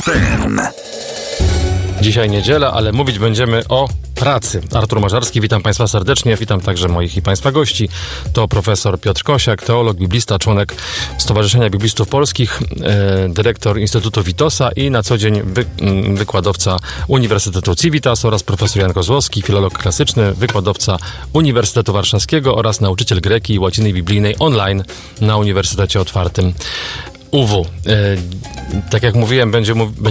FM. Dzisiaj niedziela, ale mówić będziemy o pracy. Artur Mażarski, witam Państwa serdecznie, witam także moich i Państwa gości. To profesor Piotr Kosiak, teolog, biblista, członek Stowarzyszenia Biblistów Polskich, dyrektor Instytutu Witosa i na co dzień wykładowca Uniwersytetu Civitas oraz profesor Jan Kozłowski, filolog klasyczny, wykładowca Uniwersytetu Warszawskiego oraz nauczyciel greki i łaciny biblijnej online na Uniwersytecie Otwartym UW. Tak jak mówiłem, będzie